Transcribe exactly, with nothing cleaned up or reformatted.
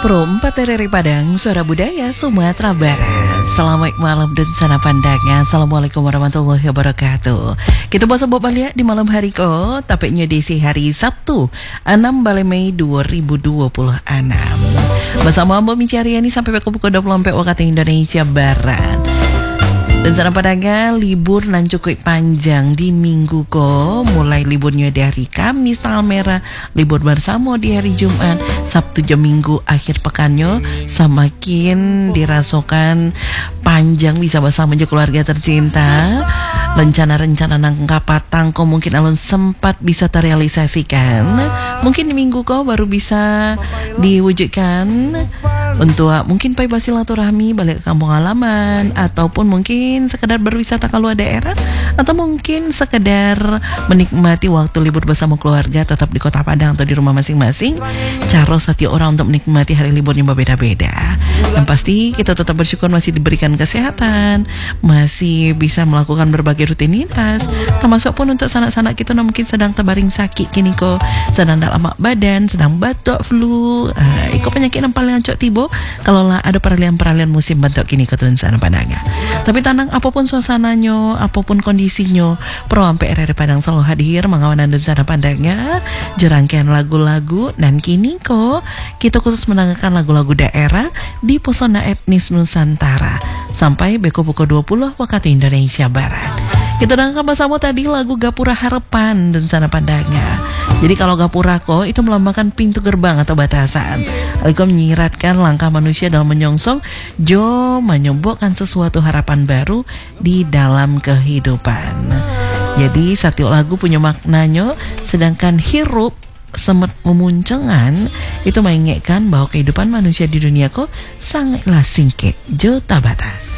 Pro empat dari Padang, Suara Budaya Sumatera Barat. Selamat malam dan sana pandangnya. Assalamualaikum warahmatullahi wabarakatuh. Kita bahas sebab balik di malam hari ko, tapi nyedisi hari Sabtu enam Mei dua ribu dua puluh enam. Bersama Mbak Mici Aryani sampai pukul dua puluh empat waktu Indonesia Barat. Dan sana padangnya libur nan cukup panjang di minggu ko, mulai liburnya di hari Kamis tanggal merah, libur bersama di hari Jumat, Sabtu jam minggu akhir pekannya semakin dirasakan panjang bisa bersama keluarga tercinta. Rencana-rencana nang kapatang ko mungkin alun sempat bisa terrealisasikan, mungkin di minggu ko baru bisa diwujudkan. Untuk mungkin pai silaturahmi balik ke kampung halaman, ataupun mungkin sekedar berwisata ke luar daerah, atau mungkin sekedar menikmati waktu libur bersama keluarga tetap di Kota Padang atau di rumah masing-masing. Cara setiap orang untuk menikmati hari liburnya berbeda-beda. Yang pasti kita tetap bersyukur masih diberikan kesehatan, masih bisa melakukan berbagai rutinitas, termasuk pun untuk sanak-sanak kita yang mungkin sedang terbaring sakit kini kok, sedang dalam mak badan, sedang batuk, flu, uh, ikut penyakit yang paling ancok tiba. Kalau lah ada peralihan-peralihan musim bentuk kini ketuan sana Padangnya. Tapi tenang, apapun suasananya, apapun kondisinya, Pro sampai R R Padang selalu hadir mengawanan dan sana Padangnya, jerangkaian lagu-lagu. Dan kini kok kita khusus mendengarkan lagu-lagu daerah di pesona etnis Nusantara sampai beko pukul dua puluh waktu Indonesia Barat. Kita dengarkan bersama tadi lagu Gapura Harapan dan sana Padangnya. Jadi kalau Gapura kok itu melambangkan pintu gerbang atau batasan. Lalu menyiratkan langkah manusia dalam menyongsong jo menyembuhkan sesuatu harapan baru di dalam kehidupan. Jadi satu lagu punya maknanya, sedangkan hirup semet memuncengan itu mengingatkan bahwa kehidupan manusia di dunia kok sangatlah singkit jo tak batas.